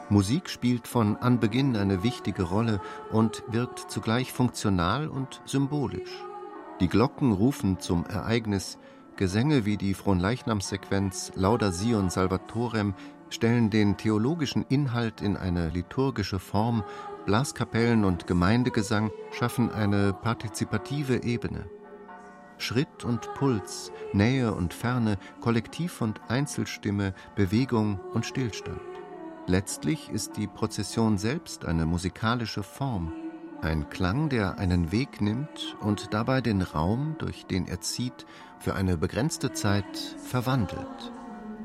Musik spielt von Anbeginn eine wichtige Rolle und wirkt zugleich funktional und symbolisch. Die Glocken rufen zum Ereignis, Gesänge wie die Fronleichnamssequenz Lauda Sion Salvatorem stellen den theologischen Inhalt in eine liturgische Form, Blaskapellen und Gemeindegesang schaffen eine partizipative Ebene. Schritt und Puls, Nähe und Ferne, Kollektiv- und Einzelstimme, Bewegung und Stillstand. Letztlich ist die Prozession selbst eine musikalische Form, ein Klang, der einen Weg nimmt und dabei den Raum, durch den er zieht, für eine begrenzte Zeit verwandelt.